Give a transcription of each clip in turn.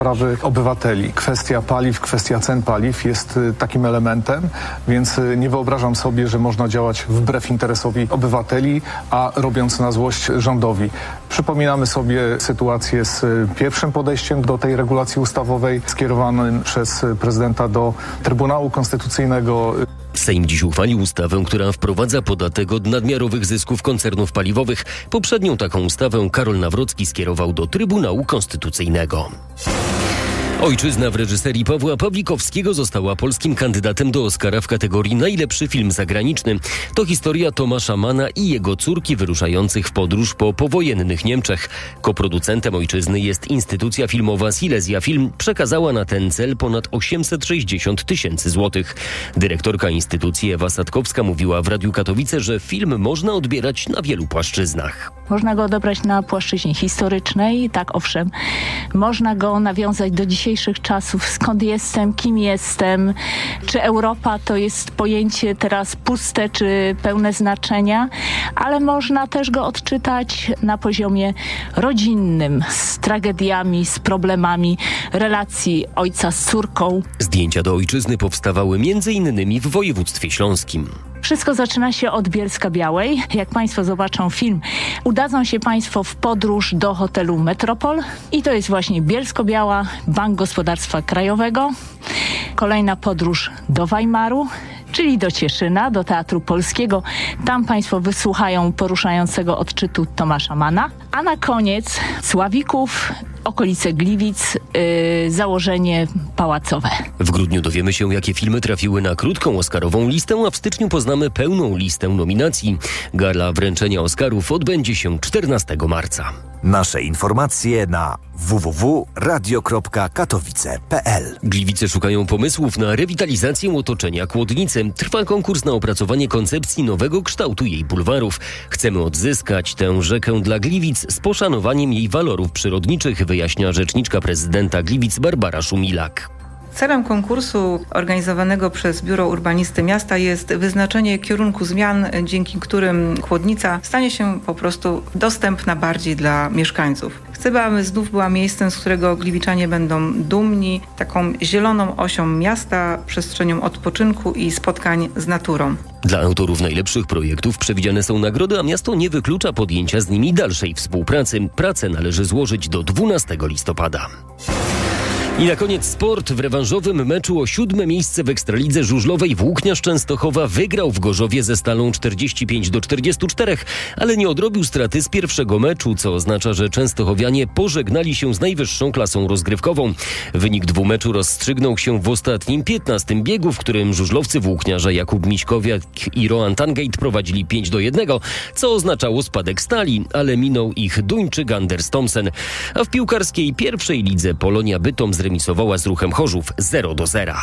sprawy obywateli. Kwestia paliw, kwestia cen paliw jest takim elementem, więc nie wyobrażam sobie, że można działać wbrew interesowi obywateli, a robiąc na złość rządowi. Przypominamy sobie sytuację z pierwszym podejściem do tej regulacji ustawowej skierowanym przez prezydenta do Trybunału Konstytucyjnego. Sejm dziś uchwalił ustawę, która wprowadza podatek od nadmiarowych zysków koncernów paliwowych. Poprzednią taką ustawę Karol Nawrocki skierował do Trybunału Konstytucyjnego. Ojczyzna w reżyserii Pawła Pawlikowskiego została polskim kandydatem do Oscara w kategorii Najlepszy film zagraniczny. To historia Tomasza Manna i jego córki wyruszających w podróż po powojennych Niemczech. Koproducentem Ojczyzny jest instytucja filmowa Silesia Film. Przekazała na ten cel ponad 860 000 złotych. Dyrektorka instytucji Ewa Sadkowska mówiła w Radiu Katowice, że film można odbierać na wielu płaszczyznach. Można go odebrać na płaszczyźnie historycznej, tak owszem. Można go nawiązać do dzisiejszych czasów, skąd jestem, kim jestem, czy Europa to jest pojęcie teraz puste, czy pełne znaczenia, ale można też go odczytać na poziomie rodzinnym, z tragediami, z problemami relacji ojca z córką. Zdjęcia do Ojczyzny powstawały m.in. w województwie śląskim. Wszystko zaczyna się od Bielska-Białej. Jak Państwo zobaczą film, udadzą się Państwo w podróż do hotelu Metropol i to jest właśnie Bielsko-Biała, Bank Gospodarstwa Krajowego. Kolejna podróż do Weimaru, czyli do Cieszyna, do Teatru Polskiego. Tam Państwo wysłuchają poruszającego odczytu Tomasza Manna. A na koniec Sławików, okolice Gliwic, założenie pałacowe. W grudniu dowiemy się, jakie filmy trafiły na krótką oscarową listę, a w styczniu poznamy pełną listę nominacji. Gala wręczenia Oscarów odbędzie się 14 marca. Nasze informacje na www.radio.katowice.pl. Gliwice szukają pomysłów na rewitalizację otoczenia Kłodnicy. Trwa konkurs na opracowanie koncepcji nowego kształtu jej bulwarów. Chcemy odzyskać tę rzekę dla Gliwic z poszanowaniem jej walorów przyrodniczych, wyjaśnia rzeczniczka prezydenta Gliwic Barbara Szumilak. Celem konkursu organizowanego przez Biuro Urbanisty Miasta jest wyznaczenie kierunku zmian, dzięki którym Kłodnica stanie się po prostu dostępna bardziej dla mieszkańców. Chcemy, aby znów była miejscem, z którego gliwiczanie będą dumni, taką zieloną osią miasta, przestrzenią odpoczynku i spotkań z naturą. Dla autorów najlepszych projektów przewidziane są nagrody, a miasto nie wyklucza podjęcia z nimi dalszej współpracy. Pracę należy złożyć do 12 listopada. I na koniec sport. W rewanżowym meczu o 7. miejsce w Ekstralidze Żużlowej Włókniarz Częstochowa wygrał w Gorzowie ze Stalą 45-44, ale nie odrobił straty z pierwszego meczu, co oznacza, że częstochowianie pożegnali się z najwyższą klasą rozgrywkową. Wynik dwumeczu rozstrzygnął się w ostatnim 15. biegu, w którym żużlowcy Włókniarza Jakub Miśkowiak i Roan Tangate prowadzili 5-1, co oznaczało spadek Stali, ale minął ich Duńczyk Anders Thomsen. A w piłkarskiej pierwszej lidze Polonia Bytom zremisowała z Ruchem Chorzów 0-0.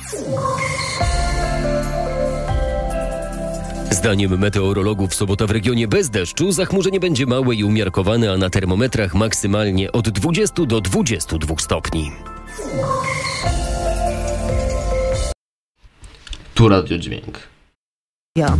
Zdaniem meteorologów sobota w regionie bez deszczu, zachmurzenie będzie małe i umiarkowane, a na termometrach maksymalnie od 20 do 22 stopni. Tu Radio Dźwięk. Ja.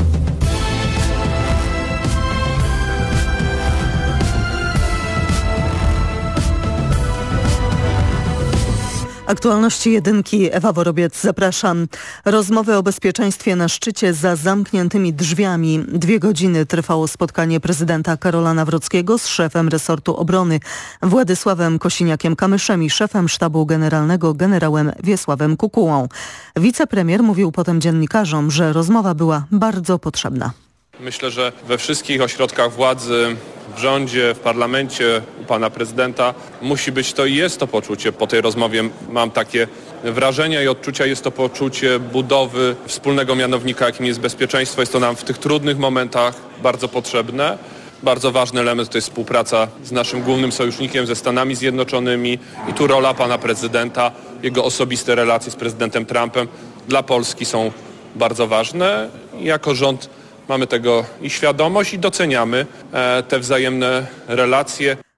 Aktualności jedynki, Ewa Worobiec, zapraszam. Rozmowy o bezpieczeństwie na szczycie za zamkniętymi drzwiami. 2 godziny trwało spotkanie prezydenta Karola Nawrockiego z szefem resortu obrony Władysławem Kosiniakiem-Kamyszem i szefem sztabu generalnego generałem Wiesławem Kukułą. Wicepremier mówił potem dziennikarzom, że rozmowa była bardzo potrzebna. Myślę, że we wszystkich ośrodkach władzy, w rządzie, w parlamencie, u pana prezydenta musi być to i jest to poczucie. Po tej rozmowie mam takie wrażenia i odczucia, jest to poczucie budowy wspólnego mianownika, jakim jest bezpieczeństwo. Jest to nam w tych trudnych momentach bardzo potrzebne. Bardzo ważny element to jest współpraca z naszym głównym sojusznikiem, ze Stanami Zjednoczonymi i tu rola pana prezydenta, jego osobiste relacje z prezydentem Trumpem dla Polski są bardzo ważne. Jako rząd mamy tego i świadomość i doceniamy te wzajemne relacje.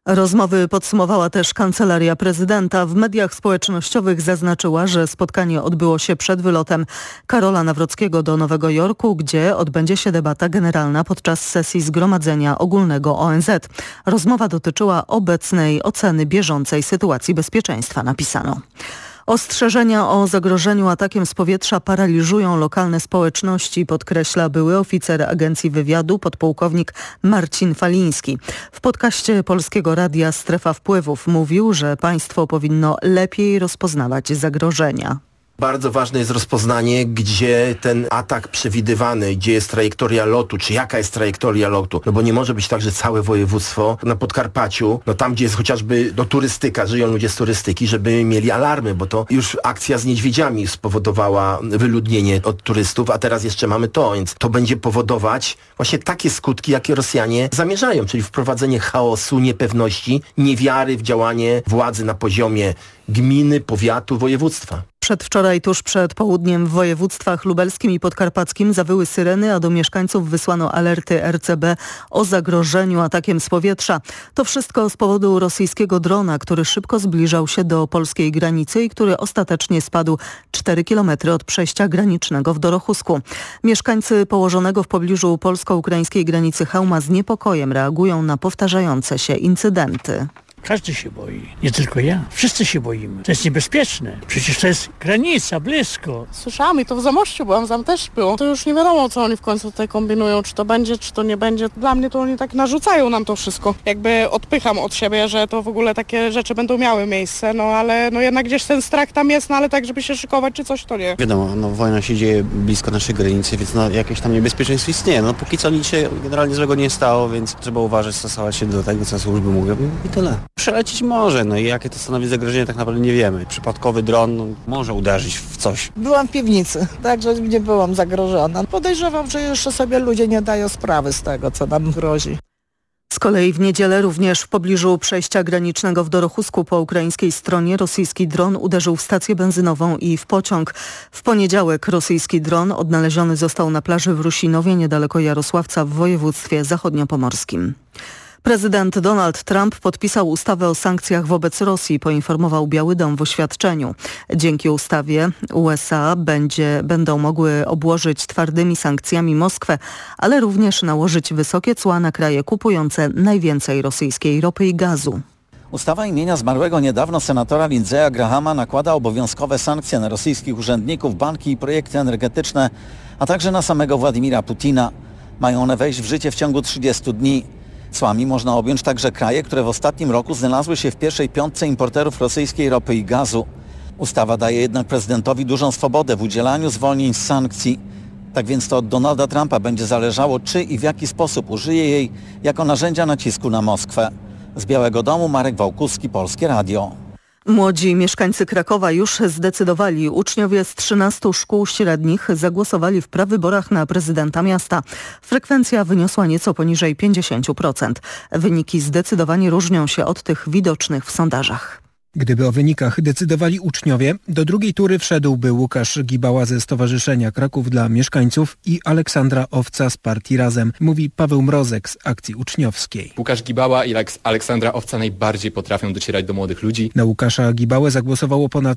Rozmowy podsumowała też Kancelaria Prezydenta. W mediach społecznościowych zaznaczyła, że spotkanie odbyło się przed wylotem Karola Nawrockiego do Nowego Jorku, gdzie odbędzie się debata generalna podczas sesji Zgromadzenia Ogólnego ONZ. Rozmowa dotyczyła obecnej oceny bieżącej sytuacji bezpieczeństwa, napisano. Ostrzeżenia o zagrożeniu atakiem z powietrza paraliżują lokalne społeczności, podkreśla były oficer Agencji Wywiadu podpułkownik Marcin Faliński. W podcaście Polskiego Radia Strefa Wpływów mówił, że państwo powinno lepiej rozpoznawać zagrożenia. Bardzo ważne jest rozpoznanie, gdzie ten atak przewidywany, gdzie jest trajektoria lotu, czy jaka jest trajektoria lotu. No bo nie może być tak, że całe województwo na Podkarpaciu, no tam gdzie jest chociażby turystyka, żyją ludzie z turystyki, żeby mieli alarmy, bo to już akcja z niedźwiedziami spowodowała wyludnienie od turystów, a teraz jeszcze mamy to, więc to będzie powodować właśnie takie skutki, jakie Rosjanie zamierzają, czyli wprowadzenie chaosu, niepewności, niewiary w działanie władzy na poziomie gminy, powiatu, województwa. Przedwczoraj, tuż przed południem w województwach lubelskim i podkarpackim zawyły syreny, a do mieszkańców wysłano alerty RCB o zagrożeniu atakiem z powietrza. To wszystko z powodu rosyjskiego drona, który szybko zbliżał się do polskiej granicy i który ostatecznie spadł 4 km od przejścia granicznego w Dorochusku. Mieszkańcy położonego w pobliżu polsko-ukraińskiej granicy Chełma z niepokojem reagują na powtarzające się incydenty. Każdy się boi, nie tylko ja. Wszyscy się boimy. To jest niebezpieczne. Przecież to jest granica, blisko. Słyszałam i to w Zamościu byłam, tam też było. To już nie wiadomo, co oni w końcu tutaj kombinują, czy to będzie, czy to nie będzie. Dla mnie to oni tak narzucają nam to wszystko. Jakby odpycham od siebie, że to w ogóle takie rzeczy będą miały miejsce, no ale no jednak gdzieś ten strach tam jest, no ale tak, żeby się szykować, czy coś, to nie. Wiadomo, no wojna się dzieje blisko naszej granicy, więc no jakieś tam niebezpieczeństwo istnieje. No póki co nic się generalnie złego nie stało, więc trzeba uważać, stosować się do tego, co służby mówią i tyle. Przelecieć może, no i jakie to stanowi zagrożenie, tak naprawdę nie wiemy. Przypadkowy dron może uderzyć w coś. Byłam w piwnicy, także nie byłam zagrożona. Podejrzewam, że jeszcze sobie ludzie nie dają sprawy z tego, co nam grozi. Z kolei w niedzielę również w pobliżu przejścia granicznego w Dorochusku po ukraińskiej stronie rosyjski dron uderzył w stację benzynową i w pociąg. W poniedziałek rosyjski dron odnaleziony został na plaży w Rusinowie niedaleko Jarosławca w województwie zachodniopomorskim. Prezydent Donald Trump podpisał ustawę o sankcjach wobec Rosji, poinformował Biały Dom w oświadczeniu. Dzięki ustawie USA będą mogły obłożyć twardymi sankcjami Moskwę, ale również nałożyć wysokie cła na kraje kupujące najwięcej rosyjskiej ropy i gazu. Ustawa imienia zmarłego niedawno senatora Lindsey'a Grahama nakłada obowiązkowe sankcje na rosyjskich urzędników, banki i projekty energetyczne, a także na samego Władimira Putina. Mają one wejść w życie w ciągu 30 dni. Cłami można objąć także kraje, które w ostatnim roku znalazły się w pierwszej piątce importerów rosyjskiej ropy i gazu. Ustawa daje jednak prezydentowi dużą swobodę w udzielaniu zwolnień z sankcji. Tak więc to od Donalda Trumpa będzie zależało, czy i w jaki sposób użyje jej jako narzędzia nacisku na Moskwę. Z Białego Domu Marek Wałkuski, Polskie Radio. Młodzi mieszkańcy Krakowa już zdecydowali. Uczniowie z 13 szkół średnich zagłosowali w prawyborach na prezydenta miasta. Frekwencja wyniosła nieco poniżej 50%. Wyniki zdecydowanie różnią się od tych widocznych w sondażach. Gdyby o wynikach decydowali uczniowie, do drugiej tury wszedłby Łukasz Gibała ze Stowarzyszenia Kraków dla Mieszkańców i Aleksandra Owca z partii Razem, mówi Paweł Mrozek z akcji uczniowskiej. Łukasz Gibała i Aleksandra Owca najbardziej potrafią docierać do młodych ludzi. Na Łukasza Gibałę zagłosowało ponad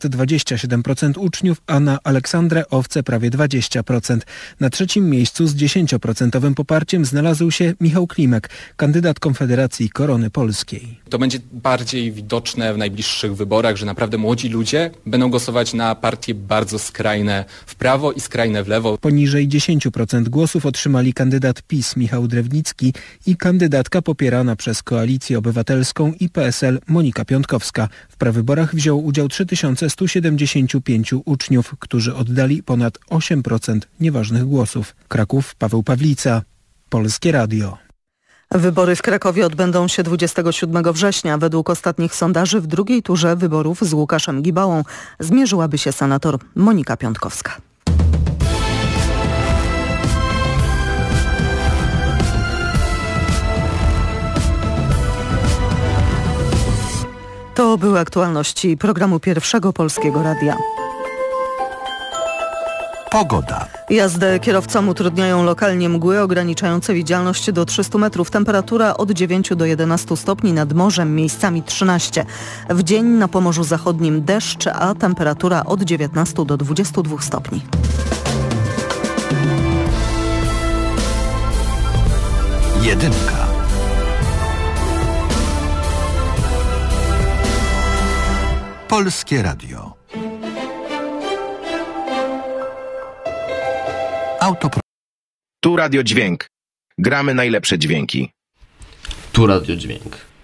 27% uczniów, a na Aleksandrę Owcę prawie 20%. Na trzecim miejscu z 10% poparciem znalazł się Michał Klimek, kandydat Konfederacji Korony Polskiej. To będzie bardziej widoczne w najbliższych wyborach, że naprawdę młodzi ludzie będą głosować na partie bardzo skrajne w prawo i skrajne w lewo. Poniżej 10% głosów otrzymali kandydat PiS Michał Drewnicki i kandydatka popierana przez Koalicję Obywatelską i PSL Monika Piątkowska. W prawyborach wziął udział 3175 uczniów, którzy oddali ponad 8% nieważnych głosów. Kraków, Paweł Pawlica, Polskie Radio. Wybory w Krakowie odbędą się 27 września. Według ostatnich sondaży w drugiej turze wyborów z Łukaszem Gibałą zmierzyłaby się senator Monika Piątkowska. To były aktualności programu Pierwszego Polskiego Radia. Pogoda. Jazdę kierowcom utrudniają lokalnie mgły ograniczające widzialność do 300 metrów. Temperatura od 9 do 11 stopni, nad morzem miejscami 13. W dzień na Pomorzu Zachodnim deszcz, a temperatura od 19 do 22 stopni. Jedynka. Polskie Radio. Tu Radio Dźwięk. Gramy najlepsze dźwięki. Tu Radio Dźwięk.